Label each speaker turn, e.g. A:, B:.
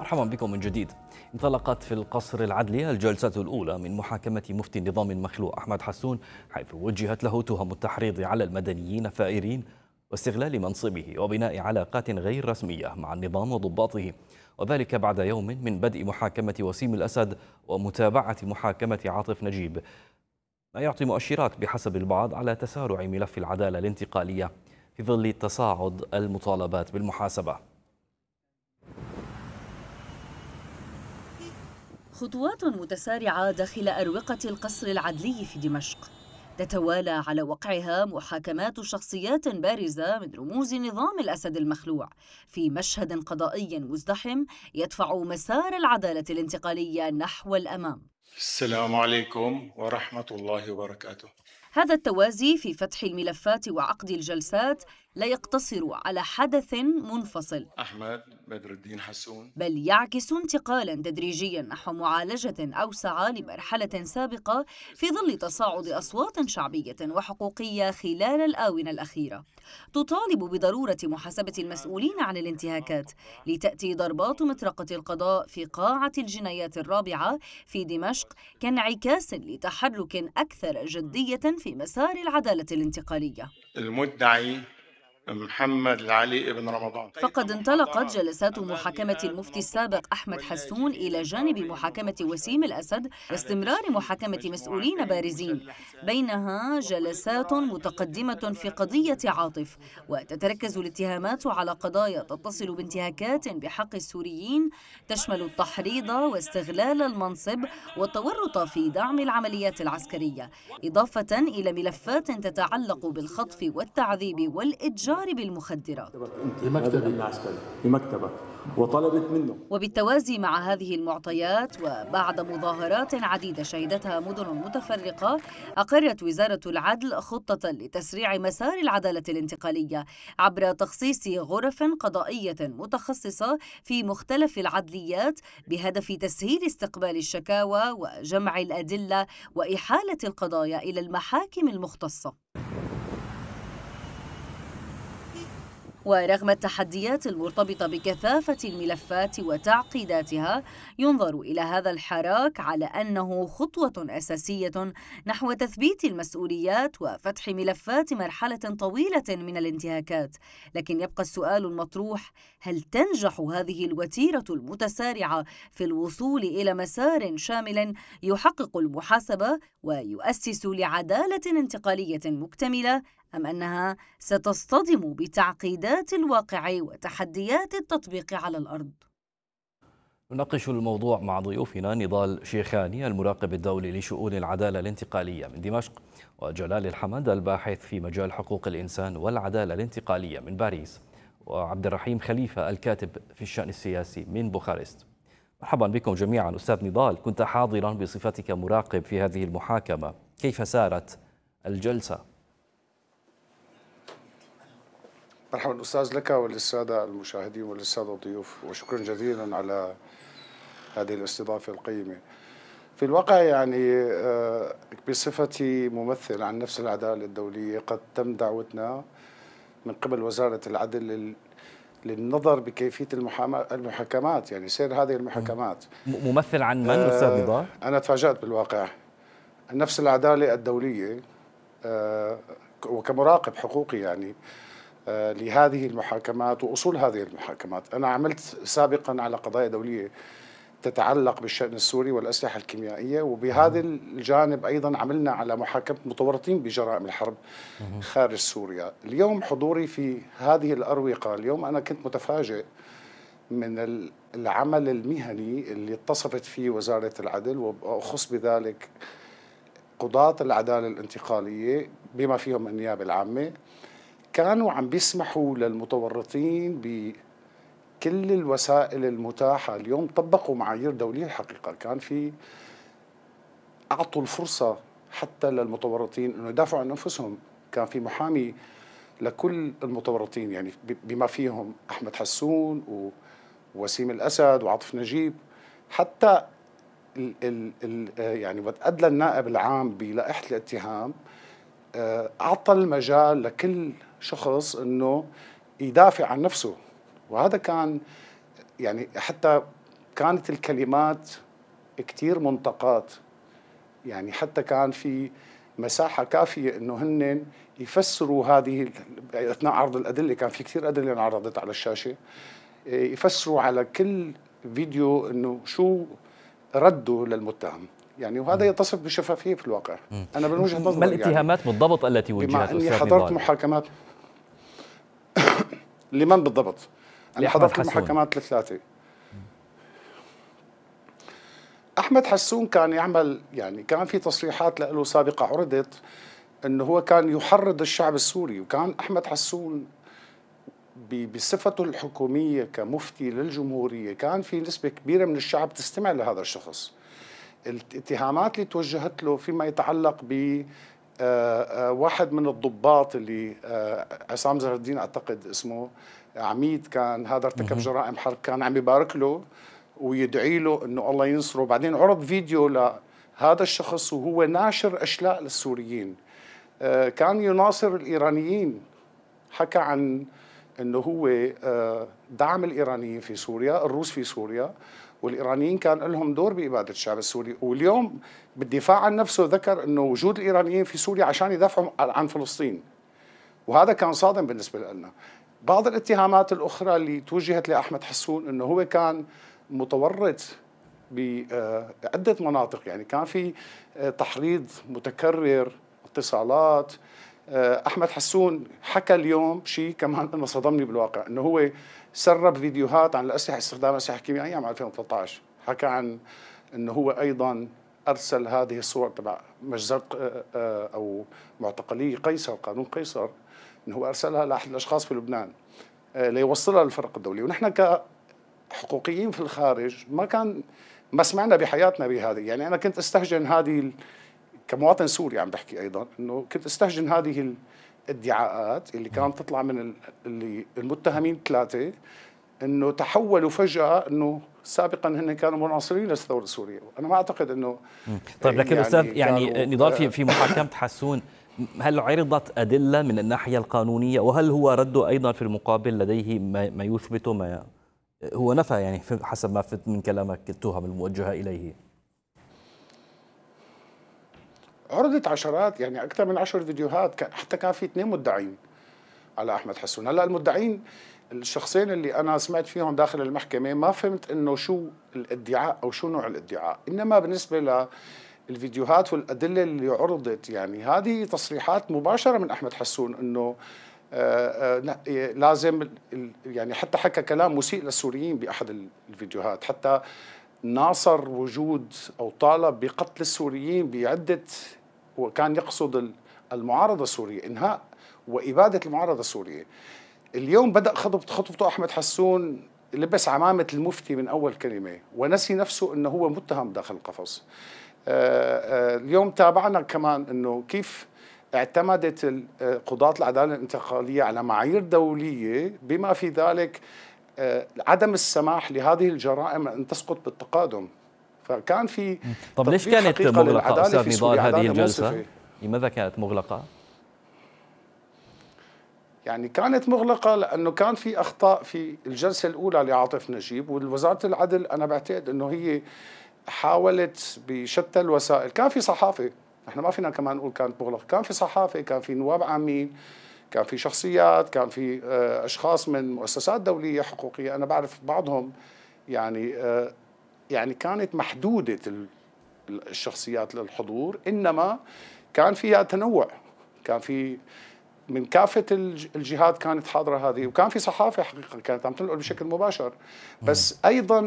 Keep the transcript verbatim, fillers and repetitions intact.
A: مرحبا بكم من جديد. انطلقت في القصر العدلي الجلسة الأولى من محاكمة مفتي النظام المخلوع أحمد حسون، حيث وجهت له تهم التحريض على المدنيين الثائرين واستغلال منصبه وبناء علاقات غير رسمية مع النظام وضباطه، وذلك بعد يوم من بدء محاكمة وسيم الأسد ومتابعة محاكمة عاطف نجيب، ما يعطي مؤشرات بحسب البعض على تسارع ملف العدالة الانتقالية في ظل تصاعد المطالبات بالمحاسبة.
B: خطوات متسارعة داخل أروقة القصر العدلي في دمشق، تتوالى على وقعها محاكمات شخصيات بارزة من رموز نظام الأسد المخلوع في مشهد قضائي مزدحم يدفع مسار العدالة الانتقالية نحو الأمام.
C: السلام عليكم ورحمة الله وبركاته.
B: هذا التوازي في فتح الملفات وعقد الجلسات لا يقتصر على حدث منفصل
C: أحمد بدر الدين حسون،
B: بل يعكس انتقالا تدريجيا نحو معالجة أوسع لمرحلة سابقة في ظل تصاعد أصوات شعبية وحقوقية خلال الآونة الأخيرة تطالب بضرورة محاسبة المسؤولين عن الانتهاكات، لتأتي ضربات مطرقة القضاء في قاعة الجنايات الرابعة في دمشق كانعكاس لتحرك أكثر جدية في مسار العدالة الانتقالية.
C: المدعي محمد العلي ابن رمضان.
B: فقد انطلقت جلسات محاكمة المفتي السابق أحمد حسون إلى جانب محاكمة وسيم الأسد واستمرار محاكمة مسؤولين بارزين، بينها جلسات متقدمة في قضية عاطف، وتتركز الاتهامات على قضايا تتصل بانتهاكات بحق السوريين تشمل التحريض واستغلال المنصب والتورط في دعم العمليات العسكرية، إضافة إلى ملفات تتعلق بالخطف والتعذيب والإتجار بالمخدرات.
D: في مكتبي في مكتبك وطلبت منه.
B: وبالتوازي مع هذه المعطيات وبعد مظاهرات عديدة شهدتها مدن متفرقة، أقرت وزارة العدل خطة لتسريع مسار العدالة الانتقالية عبر تخصيص غرف قضائية متخصصة في مختلف العدليات بهدف تسهيل استقبال الشكاوى وجمع الأدلة وإحالة القضايا إلى المحاكم المختصة. ورغم التحديات المرتبطة بكثافة الملفات وتعقيداتها، ينظر إلى هذا الحراك على أنه خطوة أساسية نحو تثبيت المسؤوليات وفتح ملفات مرحلة طويلة من الانتهاكات. لكن يبقى السؤال المطروح: هل تنجح هذه الوتيرة المتسارعة في الوصول إلى مسار شامل يحقق المحاسبة ويؤسس لعدالة انتقالية مكتملة، أم أنها ستصطدم بتعقيدات الواقع وتحديات التطبيق على الأرض؟
A: نناقش الموضوع مع ضيوفنا نضال شيخاني المراقب الدولي لشؤون العدالة الانتقالية من دمشق، وجلال الحمد الباحث في مجال حقوق الإنسان والعدالة الانتقالية من باريس، وعبد الرحيم خليفة الكاتب في الشأن السياسي من بوخارست. مرحبا بكم جميعا. أستاذ نضال، كنت حاضرا بصفتك مراقب في هذه المحاكمة، كيف سارت الجلسة؟
E: مرحبا أستاذ لك وللسادة المشاهدين وللسادة الضيوف، وشكرا جزيلا على هذه الاستضافة القيمة. في الواقع يعني بصفتي ممثل عن نفس العدالة الدولية، قد تم دعوتنا من قبل وزارة العدل للنظر بكيفية المحاكمات، يعني سير هذه المحاكمات.
A: ممثل عن من أستاذ نضال؟
E: أنا تفاجأت بالواقع نفس العدالة الدولية، وكمراقب حقوقي يعني لهذه المحاكمات وأصول هذه المحاكمات. أنا عملت سابقا على قضايا دولية تتعلق بالشأن السوري والأسلحة الكيميائية، وبهذا الجانب أيضا عملنا على محاكمة متورطين بجرائم الحرب خارج سوريا. اليوم حضوري في هذه الأروقة، اليوم أنا كنت متفاجئ من العمل المهني اللي اتصفت فيه وزارة العدل، وأخص بذلك قضاة العدالة الانتقالية بما فيهم النيابة العامة، كانوا عم بيسمحوا للمتورطين بكل الوسائل المتاحة. اليوم طبقوا معايير دولية الحقيقة، كان في أعطوا الفرصة حتى للمتورطين أنه يدافعوا عن أنفسهم، كان في محامي لكل المتورطين يعني بما فيهم أحمد حسون ووسيم الأسد وعاطف نجيب. حتى ال ال ال يعني وتأدلى النائب العام بلائحة الاتهام أعطى المجال لكل شخص أنه يدافع عن نفسه، وهذا كان يعني حتى كانت الكلمات كتير منطقات، يعني حتى كان في مساحة كافية إنه هن يفسروا هذه أثناء عرض الأدلة. كان في كتير أدلة انعرضت على الشاشة، يفسروا على كل فيديو إنه شو رده للمتهم، يعني وهذا يتصف بشفافية في الواقع. أنا من وجهة نظري
A: ما الاتهامات يعني بالضبط التي وجهت
E: بما أني
A: أستاذ
E: حضرت
A: نضال؟
E: محاكمات لمن بالضبط؟ أنا حضرت المحاكمات الثلاثة. أحمد حسون كان يعمل، يعني كان في تصريحات له سابقة عرضت أنه هو كان يحرض الشعب السوري، وكان أحمد حسون بصفته الحكومية كمفتي للجمهورية كان في نسبة كبيرة من الشعب تستمع لهذا الشخص. الاتهامات اللي توجهت له فيما يتعلق ب واحد من الضباط اللي عصام زهر الدين أعتقد اسمه عميد، كان هذا ارتكب جرائم حرب، كان عم يبارك له ويدعي له انه الله ينصره. بعدين عرض فيديو لهذا الشخص وهو ناشر اشلاء للسوريين، كان يناصر الايرانيين، حكى عن انه هو دعم الايرانيين في سوريا، الروس في سوريا، والايرانيين كان لهم دور باباده الشعب السوري. واليوم بالدفاع عن نفسه ذكر انه وجود الايرانيين في سوريا عشان يدافعوا عن فلسطين، وهذا كان صادم بالنسبه لنا. بعض الاتهامات الاخرى اللي توجهت لاحمد حسون انه هو كان متورط بعدة مناطق، يعني كان في تحريض متكرر، اتصالات. أحمد حسون حكى اليوم شيء كمان أنه صدمني بالواقع، أنه هو سرب فيديوهات عن الأسلحة، استخدام الأسلحة الكيميائية عام ألفين وثلاثة عشر. حكى عن أنه هو أيضا أرسل هذه الصور تبع مجزرة أو معتقلي قيصر، قانون قيصر، أنه هو أرسلها لأحد الأشخاص في لبنان ليوصلها للفرق الدولي. ونحن ك حقوقيين في الخارج ما كان ما سمعنا بحياتنا بهذه. يعني أنا كنت أستهجن هذه كمواطن سوري، عم بحكي أيضا أنه كنت أستهجن هذه الادعاءات اللي كانت تطلع من اللي المتهمين ثلاثة، أنه تحولوا فجأة أنه سابقا هن كانوا مناصرين للثورة السورية. أنا ما أعتقد أنه
A: طيب لكن يعني أستاذ يعني نضال في في محاكمة حسون، هل عرضت أدلة من الناحية القانونية، وهل هو رده أيضا في المقابل لديه ما يثبته، ما هو نفى يعني حسب ما فهمت من كلامك التهم الموجهة إليه؟
E: عرضت عشرات، يعني أكثر من عشر فيديوهات، حتى كان في اثنين مدعين على أحمد حسون. هلا المدعين الشخصين اللي أنا سمعت فيهم داخل المحكمة ما فهمت إنه شو الادعاء أو شو نوع الادعاء، إنما بالنسبة للفيديوهات والأدلة اللي عرضت، يعني هذه تصريحات مباشرة من أحمد حسون إنه آه آه لازم، يعني حتى حكى كلام مسيء للسوريين بأحد الفيديوهات، حتى ناصر وجود أو طالب بقتل السوريين بعدة، وكان يقصد المعارضة السورية، إنهاء وإبادة المعارضة السورية. اليوم بدأ خطبته أحمد حسون لبس عمامة المفتي من أول كلمة، ونسي نفسه أنه هو متهم داخل القفص. آه آه اليوم تابعنا كمان أنه كيف اعتمدت قضاة العدالة الانتقالية على معايير دولية، بما في ذلك عدم السماح لهذه الجرائم أن تسقط بالتقادم. فكان في
A: طب ليش كانت مغلقة أستاذ نضال هذه الجلسة؟ لماذا كانت مغلقة؟
E: يعني كانت مغلقة لأنه كان في أخطاء في الجلسة الأولى لعاطف نجيب، والوزارة العدل أنا بعتقد أنه هي حاولت بشتى الوسائل. كان في صحافة، احنا ما فينا كمان نقول كانت مغلقة، كان في صحافة، كان في نواب عامين، كان في شخصيات، كان في أشخاص من مؤسسات دولية حقوقية، أنا بعرف بعضهم، يعني يعني كانت محدودة الشخصيات للحضور، إنما كان فيها تنوع، كان في من كافة الجهات كانت حاضرة هذه، وكان في صحافة حقيقة كانت عم تنقل بشكل مباشر. بس أيضا